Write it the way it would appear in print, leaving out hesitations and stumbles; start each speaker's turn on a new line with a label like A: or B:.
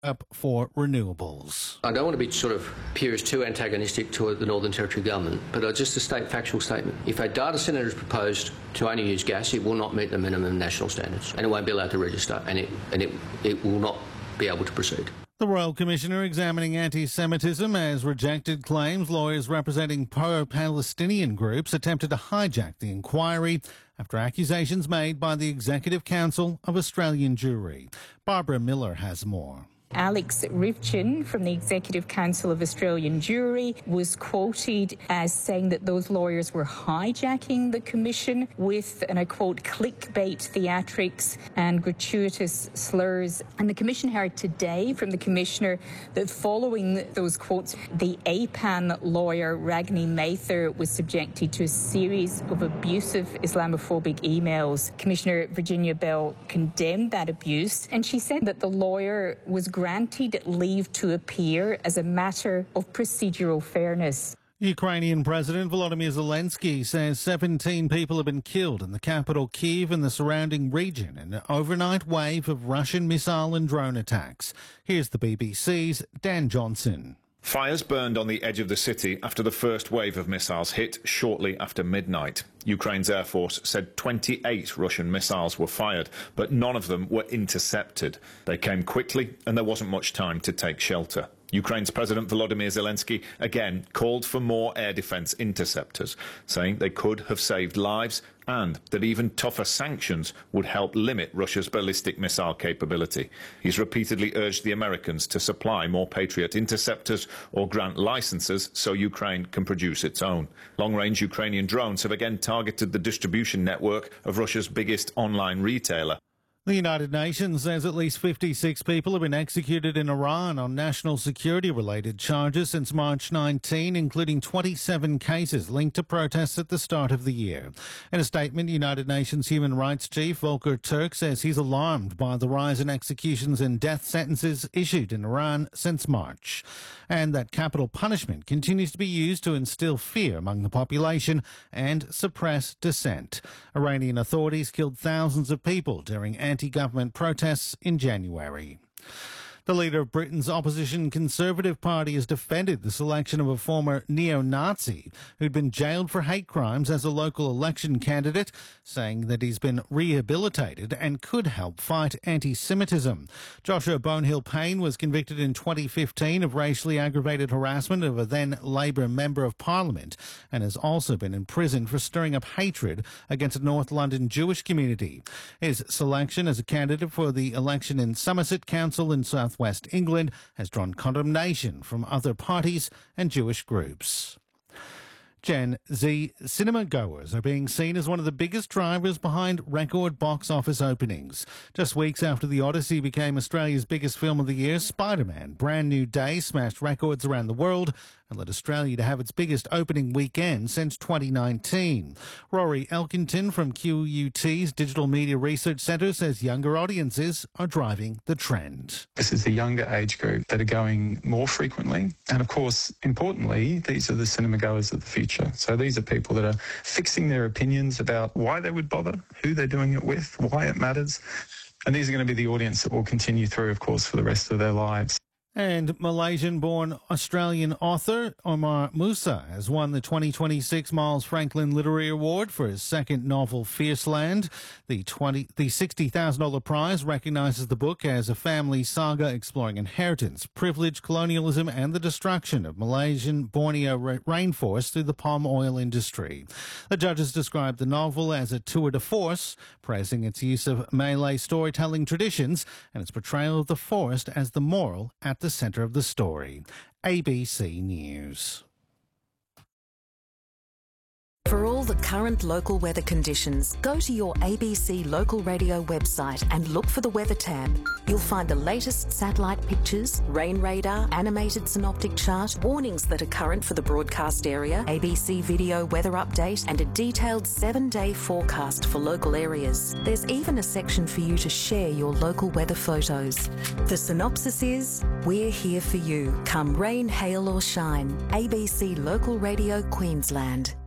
A: up for renewables.
B: I don't want to be sort of appear as too antagonistic to the Northern Territory government, but just a factual statement. If a data centre is proposed to only use gas, it will not meet the minimum national standards, and it won't be allowed to register, and it will not be able to proceed.
A: The Royal Commissioner examining anti-Semitism has rejected claims lawyers representing pro-Palestinian groups attempted to hijack the inquiry after accusations made by the Executive Council of Australian Jewry. Barbara Miller has more.
C: Alex Rivchin from the Executive Council of Australian Jewry was quoted as saying that those lawyers were hijacking the Commission with, and I quote, clickbait theatrics and gratuitous slurs. And the Commission heard today from the Commissioner that following those quotes, the APAN lawyer Ragni Mather was subjected to a series of abusive Islamophobic emails. Commissioner Virginia Bell condemned that abuse, and she said that the lawyer was granted leave to appear as a matter of procedural fairness.
A: Ukrainian President Volodymyr Zelensky says 17 people have been killed in the capital Kyiv and the surrounding region in an overnight wave of Russian missile and drone attacks. Here's the BBC's Dan Johnson.
D: Fires burned on the edge of the city after the first wave of missiles hit shortly after midnight. Ukraine's Air Force said 28 Russian missiles were fired, but none of them were intercepted. They came quickly and there wasn't much time to take shelter. Ukraine's President Volodymyr Zelensky again called for more air defence interceptors, saying they could have saved lives and that even tougher sanctions would help limit Russia's ballistic missile capability. He's repeatedly urged the Americans to supply more Patriot interceptors or grant licenses so Ukraine can produce its own. Long-range Ukrainian drones have again targeted the distribution network of Russia's biggest online retailer.
A: The United Nations says at least 56 people have been executed in Iran on national security-related charges since March 19, including 27 cases linked to protests at the start of the year. In a statement, United Nations Human Rights Chief Volker Turk says he's alarmed by the rise in executions and death sentences issued in Iran since March, and that capital punishment continues to be used to instill fear among the population and suppress dissent. Iranian authorities killed thousands of people during anti-government protests in January. The leader of Britain's opposition Conservative Party has defended the selection of a former neo-Nazi who'd been jailed for hate crimes as a local election candidate, saying that he's been rehabilitated and could help fight anti-Semitism. Joshua Bonehill-Payne was convicted in 2015 of racially aggravated harassment of a then Labour Member of Parliament and has also been imprisoned for stirring up hatred against a North London Jewish community. His selection as a candidate for the election in Somerset Council in South West England has drawn condemnation from other parties and Jewish groups. Gen Z cinema goers are being seen as one of the biggest drivers behind record box office openings. Just weeks after The Odyssey became Australia's biggest film of the year, Spider-Man Brand New Day smashed records around the world and led Australia to have its biggest opening weekend since 2019. Rory Elkington from QUT's Digital Media Research Centre says younger audiences are driving the trend.
E: This is the younger age group that are going more frequently. And of course, importantly, these are the cinema goers of the future. So these are people that are fixing their opinions about why they would bother, who they're doing it with, why it matters. And these are going to be the audience that will continue through, of course, for the rest of their lives.
A: And Malaysian-born Australian author Omar Musa has won the 2026 Miles Franklin Literary Award for his second novel, Fierceland. The $60,000 prize recognises the book as a family saga exploring inheritance, privilege, colonialism and the destruction of Malaysian Borneo rainforest through the palm oil industry. The judges described the novel as a tour de force, praising its use of Malay storytelling traditions and its portrayal of the forest as the moral at the centre of the story. ABC News.
F: For all the current local weather conditions, go to your ABC Local Radio website and look for the Weather tab. You'll find the latest satellite pictures, rain radar, animated synoptic chart, warnings that are current for the broadcast area, ABC video weather update, and a detailed 7-day forecast for local areas. There's even a section for you to share your local weather photos. The synopsis is, we're here for you. Come rain, hail or shine. ABC Local Radio Queensland.